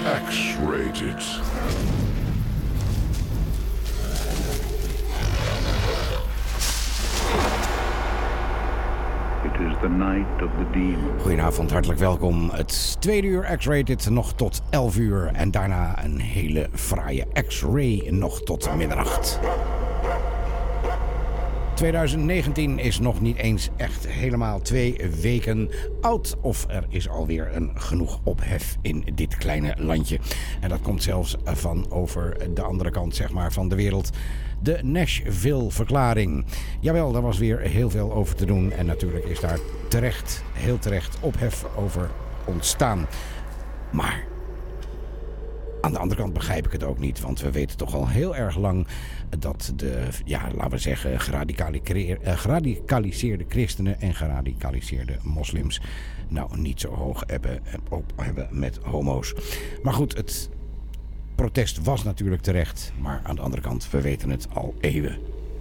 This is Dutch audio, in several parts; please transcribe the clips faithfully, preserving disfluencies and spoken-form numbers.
X-rated. It is the night of the demon. Goedenavond, hartelijk welkom. Het tweede uur X-rated nog tot elf uur. En daarna een hele fraaie X-ray nog tot middernacht. twintig negentien is nog niet eens echt helemaal twee weken oud. Of er is alweer een genoeg ophef in dit kleine landje. En dat komt zelfs van over de andere kant, zeg maar, van de wereld. De Nashville-verklaring. Jawel, daar was weer heel veel over te doen. En natuurlijk is daar terecht, heel terecht, ophef over ontstaan. Maar aan de andere kant begrijp ik het ook niet. Want we weten toch al heel erg lang dat de, ja, laten we zeggen, geradicaliseerde christenen en geradicaliseerde moslims nou niet zo hoog hebben, op hebben met homo's. Maar goed, het protest was natuurlijk terecht. Maar aan de andere kant, we weten het al eeuwen.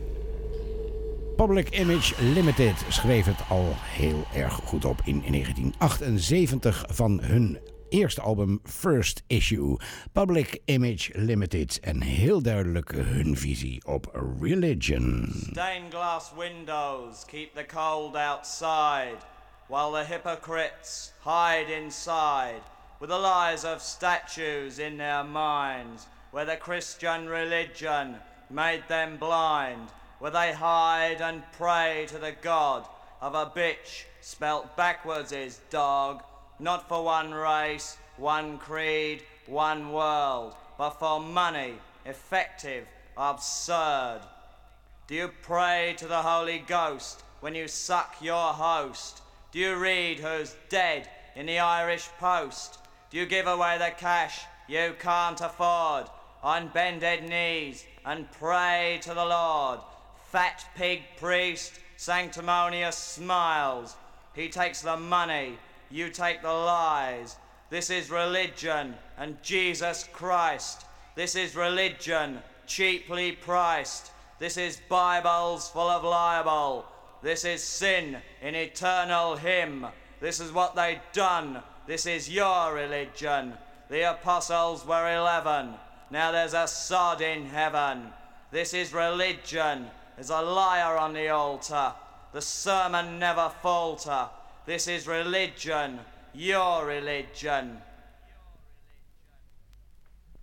Public Image Limited schreef het al heel erg goed op in negentien achtenzeventig van hun eerste album First Issue. Public Image Limited en heel duidelijk hun visie op religion. Stained glass windows keep the cold outside, while the hypocrites hide inside, with the lies of statues in their minds, where the Christian religion made them blind, where they hide and pray to the God of a bitch spelt backwards is dog. Not for one race, one creed, one world, but for money, effective, absurd. Do you pray to the Holy Ghost when you suck your host? Do you read who's dead in the Irish Post? Do you give away the cash you can't afford on bended knees and pray to the Lord? Fat pig priest, sanctimonious smiles. He takes the money, you take the lies. This is religion and Jesus Christ. This is religion cheaply priced. This is Bibles full of libel. This is sin in eternal hymn. This is what they done. This is your religion. The apostles were eleven. Now there's a sod in heaven. This is religion. There's a liar on the altar. The sermon never falter. This is religion, your religion.